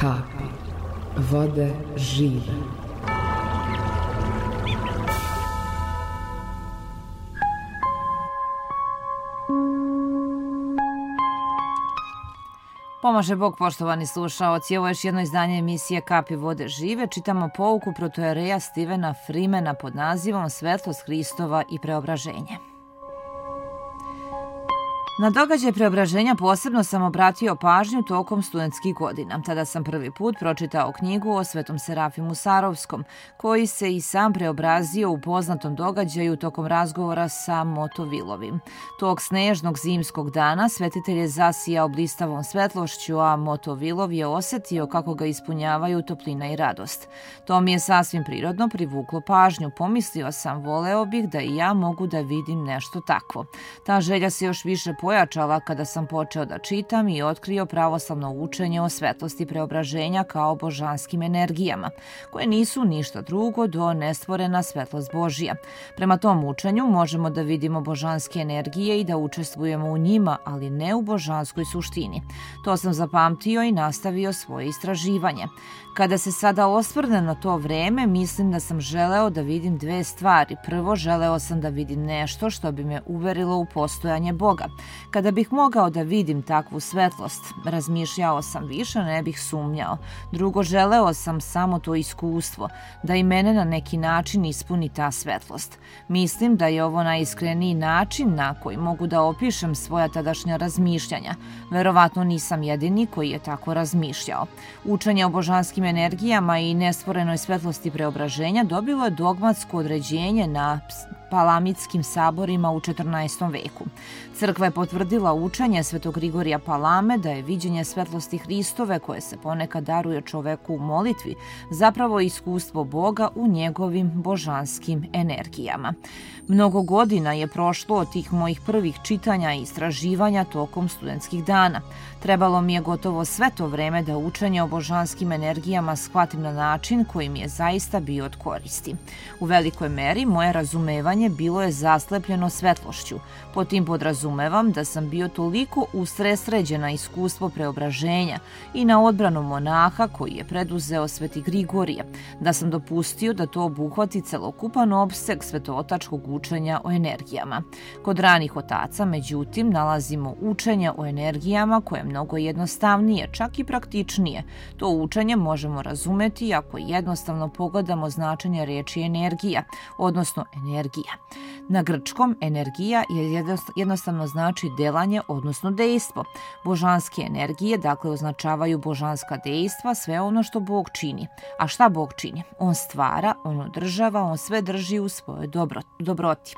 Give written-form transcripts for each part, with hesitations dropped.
kapi vode žive. Pomaže Bog, poštovani slušaoci. Ovo je još jedno izdanje emisije Kapi vode žive. Čitamo pouku protojereja Stevena Freemana pod nazivom Svetlost Hristova i preobraženje. Na događaj preobraženja posebno sam obratio pažnju tokom studentskih godina. Tada sam prvi put pročitao knjigu o Svetom Serafimu Sarovskom, koji se i sam preobrazio u poznatom događaju tokom razgovora sa Motovilovim. Tog snežnog zimskog dana svetitelj je zasijao blistavom svetlošću, a Motovilov je osjetio kako ga ispunjavaju toplina i radost. To mi je sasvim prirodno privuklo pažnju. Pomislio sam, voleo bih da i ja mogu da vidim nešto takvo. Ta želja se još više pojačala kada sam počeo da čitam i otkrio pravoslavno učenje o svetlosti preobraženja kao božanskim energijama, koje nisu ništa drugo do nestvorena svetlost Božija. Prema tom učenju možemo da vidimo božanske energije i da učestvujemo u njima, ali ne u božanskoj suštini. To sam zapamtio i nastavio svoje istraživanje. Kada se sada osvrnem na to vreme, mislim da sam želeo da vidim dve stvari. Prvo, želeo sam da vidim nešto što bi me uverilo u postojanje Boga. Kada bih mogao da vidim takvu svetlost, razmišljao sam više, ne bih sumnjao. Drugo, želeo sam samo to iskustvo, da i mene na neki način ispuni ta svetlost. Mislim da je ovo najiskreniji način na koji mogu da opišem svoja tadašnja razmišljanja. Verovatno nisam jedini koji je tako razmišljao. Učenje o božanskim energijama i nestvorenoj svetlosti preobraženja dobilo je dogmatsko određenje na palamitskim saborima u 14. veku. Crkva je potvrdila učenje Svetog Grigorija Palame da je viđenje svetlosti Hristove, koje se ponekad daruje čoveku u molitvi, zapravo iskustvo Boga u njegovim božanskim energijama. Mnogo godina je prošlo od tih mojih prvih čitanja i istraživanja tokom studentskih dana. Trebalo mi je gotovo sve to vreme da učenje o božanskim energijama shvatim na način koji mi je zaista bio od koristi. U velikoj meri moje razumevanje bilo je zaslepljeno svetlošću. Po tim podrazumevam da sam bio toliko usredsređen na iskustvo preobraženja i na odbranu monaha koji je preduzeo Sveti Grigorije, da sam dopustio da to obuhvati celokupan opseg svetootačkog učenja o energijama. Kod ranih otaca, međutim, nalazimo učenje o energijama koje je mnogo jednostavnije, čak i praktičnije. To učenje možemo razumeti ako jednostavno pogledamo značenje riječi energija, odnosno energija. Na grčkom energija jednostavno znači delanje, odnosno dejstvo. Božanske energije, dakle, označavaju božanska dejstva, sve ono što Bog čini. A šta Bog čini? On stvara, on održava, on sve drži u svojoj dobroti.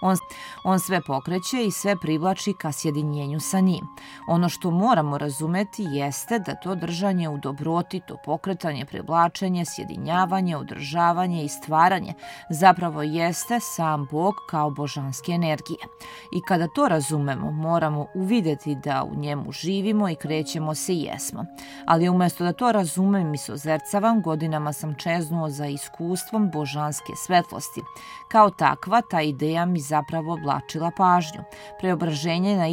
On sve pokreće i sve privlači ka sjedinjenju sa njim. Ono što moramo razumeti jeste da to držanje u dobroti, to pokretanje, privlačenje, sjedinjavanje, održavanje i stvaranje zapravo jeste sam Bog kao božanske energije. I kada to razumemo, moramo uvideti da u njemu živimo i krećemo se i jesmo. Ali umjesto da to razumem i sozercavam, godinama sam čeznuo za iskustvom božanske svetlosti. Kao takva, ta ideja mi zapravo oblačila pažnju. Preobraženje na